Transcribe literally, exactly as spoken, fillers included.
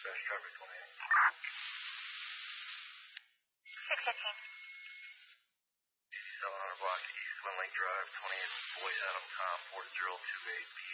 Dispatch traffic twenty-eight. six fifteen. seven hundred block East Lynn Lake Drive, twenty-eight Boyd Adam Tom, four zero two eight P